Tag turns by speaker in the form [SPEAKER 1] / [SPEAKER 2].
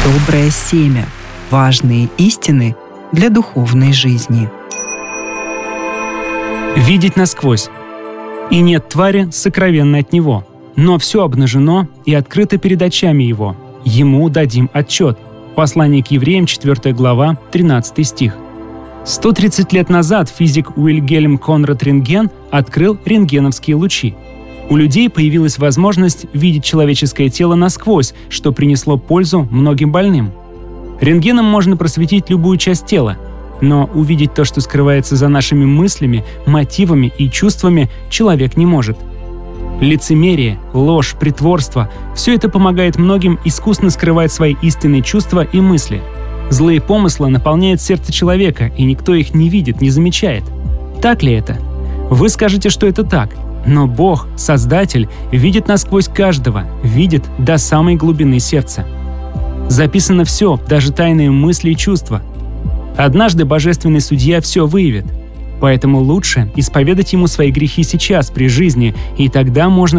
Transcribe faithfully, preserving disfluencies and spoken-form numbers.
[SPEAKER 1] Доброе семя. Важные истины для духовной жизни.
[SPEAKER 2] Видеть насквозь. И нет твари сокровенной от него, но все обнажено и открыто перед очами его. Ему дадим отчет. Послание к евреям, четвёртая глава, тринадцатый стих. сто тридцать лет назад физик Уильгельм Конрад Рентген открыл рентгеновские лучи. У людей появилась возможность видеть человеческое тело насквозь, что принесло пользу многим больным. Рентгеном можно просветить любую часть тела, но увидеть то, что скрывается за нашими мыслями, мотивами и чувствами, человек не может. Лицемерие, ложь, притворство – все это помогает многим искусно скрывать свои истинные чувства и мысли. Злые помыслы наполняют сердце человека, и никто их не видит, не замечает. Так ли это? Вы скажете, что это так. Но Бог, Создатель, видит насквозь каждого, видит до самой глубины сердца. Записано все, даже тайные мысли и чувства. Однажды Божественный Судья все выявит. Поэтому лучше исповедать Ему свои грехи сейчас, при жизни, и тогда можно